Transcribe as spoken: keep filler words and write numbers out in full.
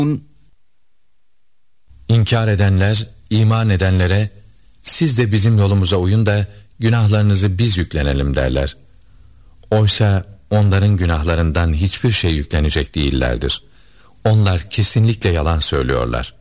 İnkar edenler, iman edenlere, siz de bizim yolumuza uyun da günahlarınızı biz yüklenelim derler. Oysa onların günahlarından hiçbir şey yüklenecek değillerdir. Onlar kesinlikle yalan söylüyorlar.